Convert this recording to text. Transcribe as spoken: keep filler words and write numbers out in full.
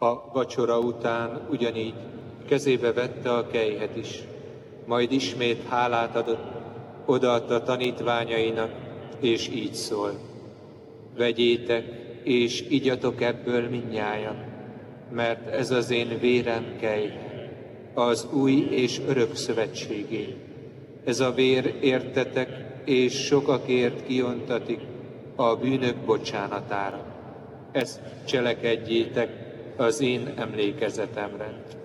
A vacsora után ugyanígy kezébe vette a kelyhet is, majd ismét hálát adott, odaadta tanítványainak, és így szól: vegyétek, és igyatok ebből mindnyájan, mert ez az én vérem kelyhe, az új és örök szövetségé. Ez a vér értetek, és sokakért kiontatik a bűnök bocsánatára. Ezt cselekedjétek az én emlékezetemre.